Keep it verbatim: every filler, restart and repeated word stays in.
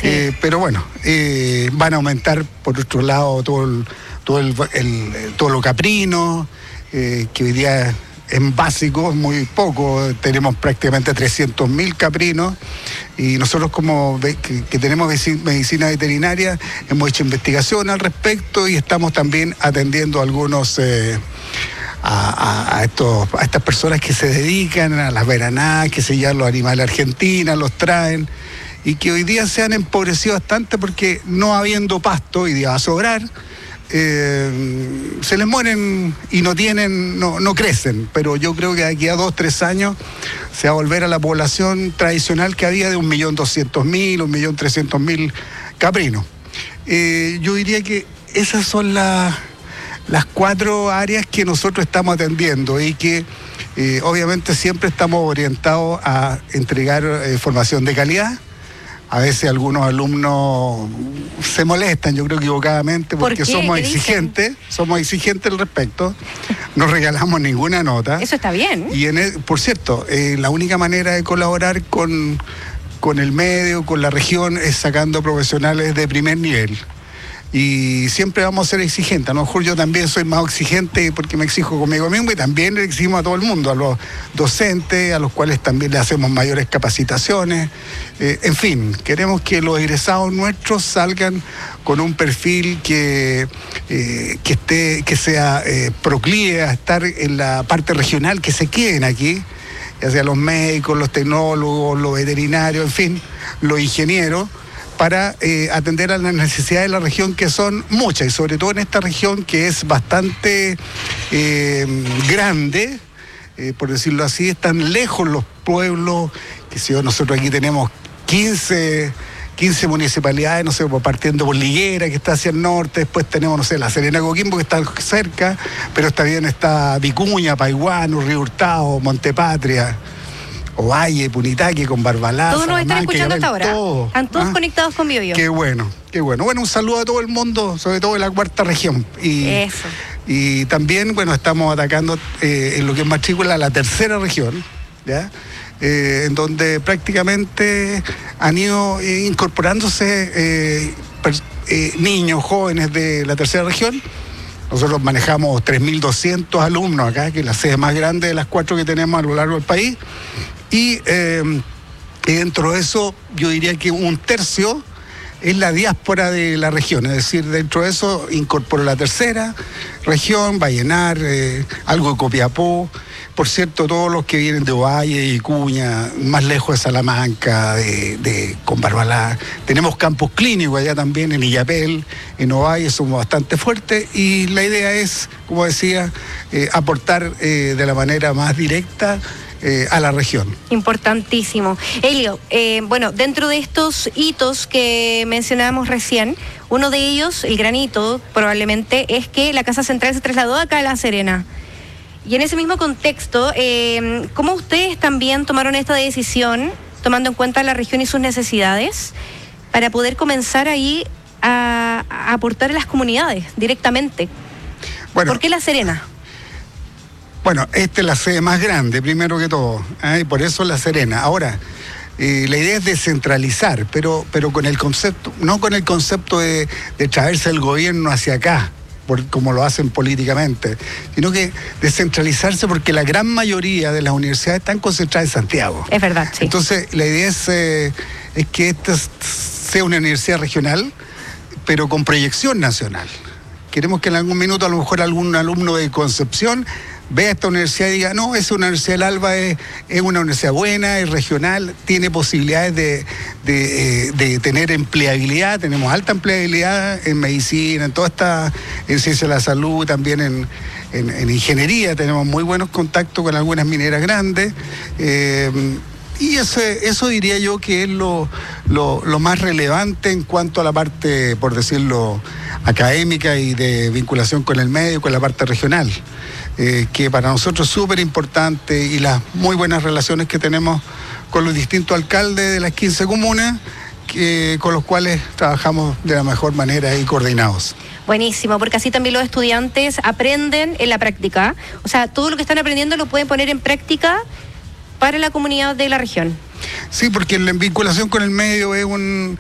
Sí. Eh, pero bueno, eh, van a aumentar por otro lado todo el, todo el, el, el todo lo caprino, eh, que hoy día en básico es muy poco. Tenemos prácticamente trescientos mil caprinos y nosotros como ve, que, que tenemos medicina veterinaria hemos hecho investigación al respecto y estamos también atendiendo a algunos eh, a, a, a, estos, a estas personas que se dedican a las veranadas, que se llevan los animales a Argentina, los traen y que hoy día se han empobrecido bastante porque no habiendo pasto, hoy día va a sobrar. Eh, se les mueren y no tienen, no, no crecen, pero yo creo que de aquí a dos, tres años se va a volver a la población tradicional que había de un millón doscientos mil, un millón trescientos mil caprinos. Eh, yo diría que esas son las, las cuatro áreas que nosotros estamos atendiendo y que eh, obviamente siempre estamos orientados a entregar eh, formación de calidad. A veces algunos alumnos se molestan, yo creo equivocadamente, porque ¿Por qué? somos ¿Qué exigentes, dicen? somos exigentes al respecto, no regalamos ninguna nota. Eso está bien. Y en el, por cierto, eh, la única manera de colaborar con, con el medio, con la región, es sacando profesionales de primer nivel. Y siempre vamos a ser exigentes. A lo mejor yo también soy más exigente porque me exijo conmigo mismo y también le exigimos a todo el mundo, a los docentes, a los cuales también le hacemos mayores capacitaciones. Eh, en fin, queremos que los egresados nuestros salgan con un perfil que, eh, que, esté, que sea eh, proclive a estar en la parte regional, que se queden aquí, ya sea los médicos, los tecnólogos, los veterinarios, en fin, los ingenieros, para eh, atender a las necesidades de la región, que son muchas, y sobre todo en esta región que es bastante eh, grande, eh, por decirlo así, están lejos los pueblos, que si nosotros aquí tenemos quince, quince municipalidades, no sé, partiendo por Liguera, que está hacia el norte, después tenemos, no sé, La Serena, Coquimbo, que está cerca, pero también está Vicuña, Paiguano, Río Hurtado, Montepatria, Ovalle, Punitaque, con Barbalá. Todos nos están Salamanca, escuchando hasta Isabel, ahora. todo. Están todos ¿Ah? conectados con BioBio. Qué bueno, qué bueno. Bueno, un saludo a todo el mundo, sobre todo de la cuarta región. Y, Eso. Y también, bueno, estamos atacando eh, en lo que es matrícula la tercera región, ¿ya? Eh, en donde prácticamente han ido eh, incorporándose eh, per, eh, niños, jóvenes de la tercera región. Nosotros manejamos tres mil doscientos alumnos acá, que es la sede más grande de las cuatro que tenemos a lo largo del país. Y, eh, y dentro de eso, yo diría que un tercio es la diáspora de la región. Es decir, dentro de eso incorporo la tercera región, Vallenar, eh, algo de Copiapó. Por cierto, todos los que vienen de Ovalle, Vicuña, más lejos de Salamanca, de, de con Barbalá. Tenemos campos clínicos allá también, en Illapel, en Ovalle, somos bastante fuertes. Y la idea es, como decía, eh, aportar eh, de la manera más directa Eh, a la región. Importantísimo. Elio, eh, bueno, dentro de estos hitos que mencionábamos recién, uno de ellos, el gran hito, probablemente, es que la Casa Central se trasladó acá a La Serena. Y en ese mismo contexto, eh, ¿cómo ustedes también tomaron esta decisión, tomando en cuenta la región y sus necesidades, para poder comenzar ahí a, a aportar a las comunidades directamente? Bueno, ¿por qué La Serena? Bueno, esta es la sede más grande, primero que todo, ¿eh? Y por eso La Serena. Ahora, eh, la idea es descentralizar, pero, pero con el concepto, no con el concepto de, de traerse el gobierno hacia acá, por, como lo hacen políticamente, sino que descentralizarse porque la gran mayoría de las universidades están concentradas en Santiago. Es verdad, sí. Entonces, la idea es, eh, es que esta sea una universidad regional, pero con proyección nacional. Queremos que en algún minuto a lo mejor algún alumno de Concepción vea esta universidad y diga, no, esa Universidad del Alba es, es una universidad buena, es regional, tiene posibilidades de, de, eh, de tener empleabilidad, tenemos alta empleabilidad en medicina, en toda esta, en ciencia de la salud, también en, en, en ingeniería, tenemos muy buenos contactos con algunas mineras grandes, eh, y ese, eso diría yo que es lo, lo, lo más relevante en cuanto a la parte, por decirlo, académica y de vinculación con el medio, con la parte regional. Eh, que para nosotros es súper importante, y las muy buenas relaciones que tenemos con los distintos alcaldes de las quince comunas, que, con los cuales trabajamos de la mejor manera y coordinados. Buenísimo, porque así también los estudiantes aprenden en la práctica. O sea, todo lo que están aprendiendo lo pueden poner en práctica para la comunidad de la región. Sí, porque la vinculación con el medio es un,